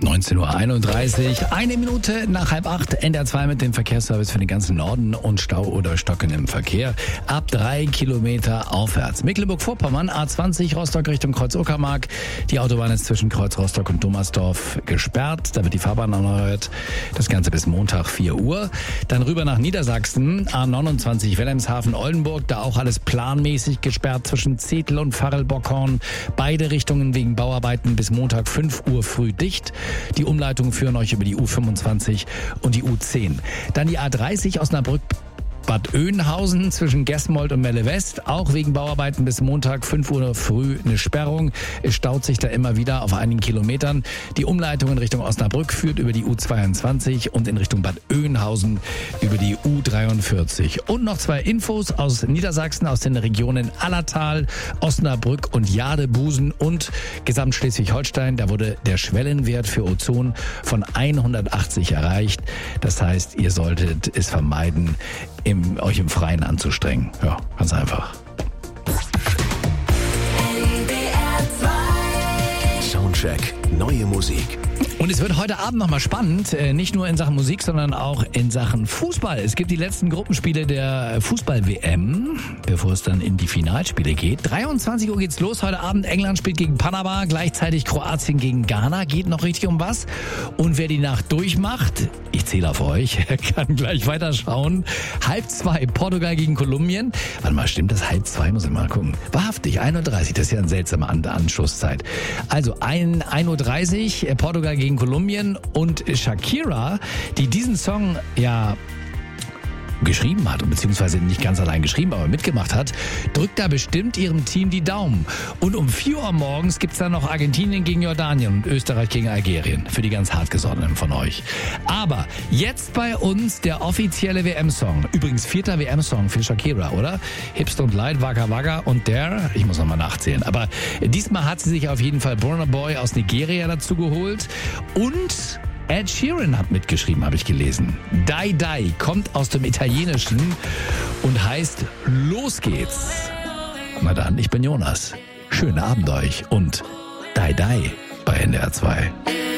19.31 Uhr, 1 Minute nach 7:30, NDR 2 mit dem Verkehrsservice für den ganzen Norden und Stau oder Stocken im Verkehr. Ab 3 Kilometer aufwärts. Mecklenburg-Vorpommern, A20 Rostock Richtung Kreuz-Uckermark. Die Autobahn ist zwischen Kreuz Rostock und Thomasdorf gesperrt. Da wird die Fahrbahn erneuert. Das Ganze bis Montag 4 Uhr. Dann rüber nach Niedersachsen, A29 Wilhelmshaven-Oldenburg. Da auch alles planmäßig gesperrt zwischen Zetel und Varel-Bockhorn. Beide Richtungen wegen Bauarbeiten bis Montag 5 Uhr früh dicht. Die Umleitungen führen euch über die U25 und die U10. Dann die A30 Osnabrück Bad Oeynhausen zwischen Gesmold und Melle West. Auch wegen Bauarbeiten bis Montag 5 Uhr früh eine Sperrung. Es staut sich da immer wieder auf einigen Kilometern. Die Umleitung in Richtung Osnabrück führt über die U22 und in Richtung Bad Oeynhausen über die U43. Und noch 2 Infos aus Niedersachsen, aus den Regionen Allertal, Osnabrück und Jadebusen und Gesamtschleswig-Holstein. Da wurde der Schwellenwert für Ozon von 180 erreicht. Das heißt, ihr solltet es vermeiden, euch im Freien anzustrengen. Ja, ganz einfach. Soundcheck, neue Musik. Und es wird heute Abend nochmal spannend, nicht nur in Sachen Musik, sondern auch in Sachen Fußball. Es gibt die letzten Gruppenspiele der Fußball-WM, bevor es dann in die Finalspiele geht. 23 Uhr geht's los heute Abend. England spielt gegen Panama, gleichzeitig Kroatien gegen Ghana. Geht noch richtig um was. Und wer die Nacht durchmacht, ich zähle auf euch, kann gleich weiterschauen. 1:30 Portugal gegen Kolumbien. Warte mal, stimmt das 1:30? Muss ich mal gucken. Wahrhaftig, 1:30 Uhr. Das ist ja eine seltsame Anschlusszeit. Also 1:30 Uhr Portugal gegen Kolumbien und Shakira, die diesen Song ja geschrieben hat, beziehungsweise nicht ganz allein geschrieben, aber mitgemacht hat, drückt da bestimmt ihrem Team die Daumen. Und um 4 Uhr morgens gibt's dann noch Argentinien gegen Jordanien und Österreich gegen Algerien. Für die ganz hartgesottenen von euch. Aber jetzt bei uns der offizielle WM-Song. Übrigens 4. WM-Song für Shakira, oder? Hips Don't Lie, Waka Waka und der, ich muss nochmal nachzählen. Aber diesmal hat sie sich auf jeden Fall Burna Boy aus Nigeria dazu geholt. Und Ed Sheeran hat mitgeschrieben, habe ich gelesen. Die Die kommt aus dem Italienischen und heißt Los geht's. Na dann, ich bin Jonas. Schönen Abend euch und Die Die bei NDR 2.